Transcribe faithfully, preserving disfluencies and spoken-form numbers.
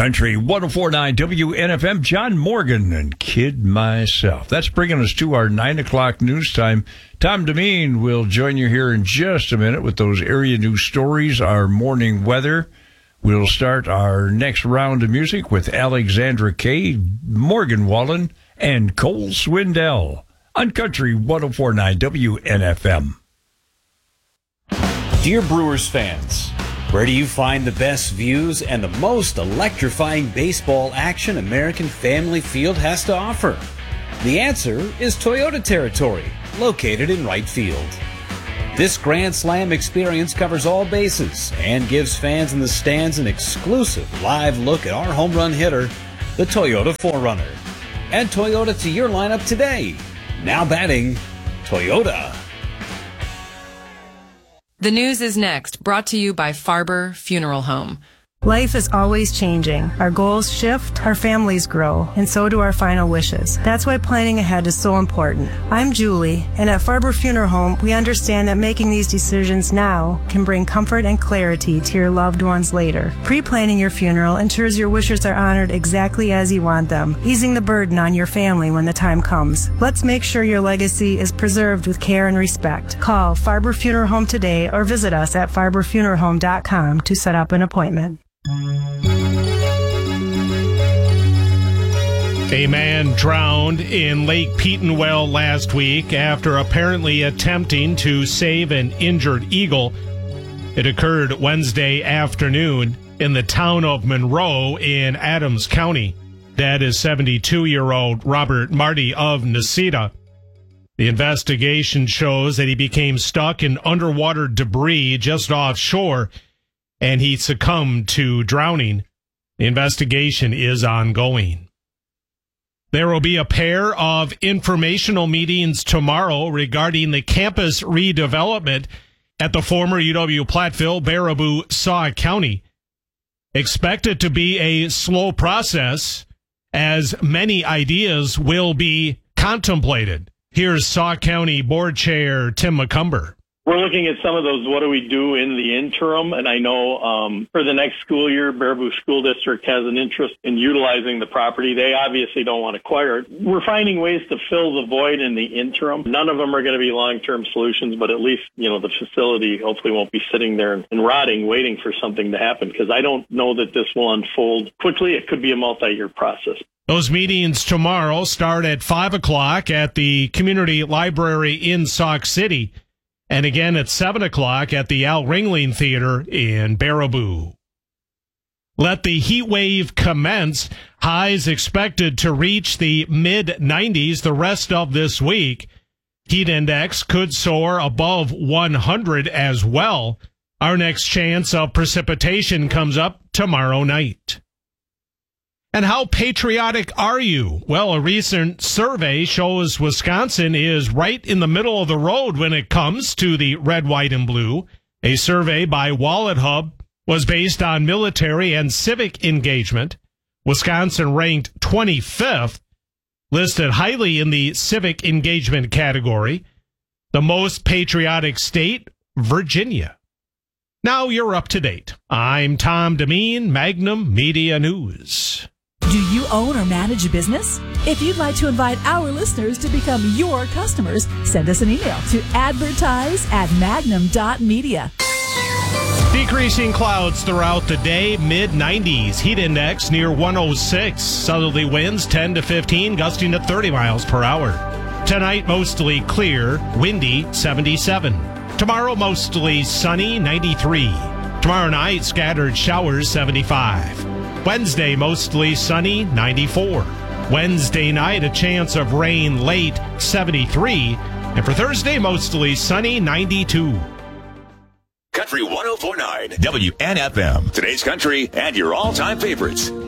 Country one oh four point nine W N F M, John Morgan and Kid Myself. That's bringing us to our nine o'clock news time. Tom Demeen will join you here in just a minute with those area news stories, our morning weather. We'll start our next round of music with Alexandra Kay, Morgan Wallen, and Cole Swindell on Country one oh four point nine W N F M. Dear Brewers fans, where do you find the best views and the most electrifying baseball action American Family Field has to offer? The answer is Toyota territory, located in right field. This Grand Slam experience covers all bases and gives fans in the stands an exclusive live look at our home run hitter, the Toyota four runner. Add Toyota to your lineup today. Now batting, Toyota. The news is next, brought to you by Farber Funeral Home. Life is always changing. Our goals shift, our families grow, and so do our final wishes. That's why planning ahead is so important. I'm Julie, and at Farber Funeral Home, we understand that making these decisions now can bring comfort and clarity to your loved ones later. Pre-planning your funeral ensures your wishes are honored exactly as you want them, easing the burden on your family when the time comes. Let's make sure your legacy is preserved with care and respect. Call Farber Funeral Home today or visit us at farber funeral home dot com to set up an appointment. A man drowned in Lake Petenwell last week after apparently attempting to save an injured eagle. It occurred Wednesday afternoon in the town of Monroe in Adams County. That is seventy-two-year-old Robert Marty of Necedah. The investigation shows that he became stuck in underwater debris just offshore, and he succumbed to drowning. The investigation is ongoing. There will be a pair of informational meetings tomorrow regarding the campus redevelopment at the former U W-Platteville, Baraboo, Sauk County. Expect it to be a slow process, as many ideas will be contemplated. Here's Sauk County Board Chair Tim McCumber. We're looking at some of those, what do we do in the interim? And I know um, for the next school year, Baraboo School District has an interest in utilizing the property. They obviously don't want to acquire it. We're finding ways to fill the void in the interim. None of them are going to be long-term solutions, but at least, you know, the facility hopefully won't be sitting there and rotting, waiting for something to happen, because I don't know that this will unfold quickly. It could be a multi-year process. Those meetings tomorrow start at five o'clock at the Community Library in Sauk City, and again at seven o'clock at the Al Ringling Theater in Baraboo. Let the heat wave commence. Highs expected to reach the mid nineties the rest of this week. Heat index could soar above one hundred as well. Our next chance of precipitation comes up tomorrow night. And how patriotic are you? Well, a recent survey shows Wisconsin is right in the middle of the road when it comes to the red, white, and blue. A survey by Wallet Hub was based on military and civic engagement. Wisconsin ranked twenty-fifth, listed highly in the civic engagement category. The most patriotic state, Virginia. Now you're up to date. I'm Tom Demeen, Magnum Media News. Do you own or manage a business? If you'd like to invite our listeners to become your customers, send us an email to advertise at magnum dot media. Decreasing clouds throughout the day, mid nineties. Heat index near one oh six. Southerly winds ten to fifteen, gusting to thirty miles per hour. Tonight, mostly clear, windy, seventy-seven. Tomorrow, mostly sunny, ninety-three. Tomorrow night, scattered showers, seventy-five. Wednesday, mostly sunny, ninety-four. Wednesday night, a chance of rain late, seventy-three. And for Thursday, mostly sunny, ninety-two. Country one oh four point nine W N F M. Today's country and your all-time favorites.